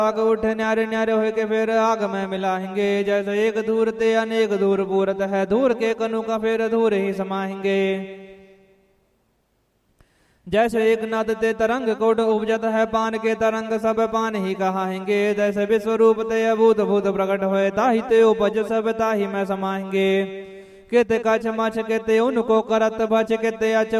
आग उठे न्यारे न्यारे हो के फिर आग में मिलाएंगे। जैसे एक धूर ते अनेक धूर पूरत है, धूर के कनु का फिर धूर ही समाएंगे। जैसे एक नद ते तरंग कोट उपजत है, पान के तरंग सब पान ही कहाएंगे। जैसे विश्व रूप ते अभूत भूत प्रकट होए, ताहि ते उपज सब ताहि में समाएंगे। कित कछ मछ कित उनको करत बच, कित अच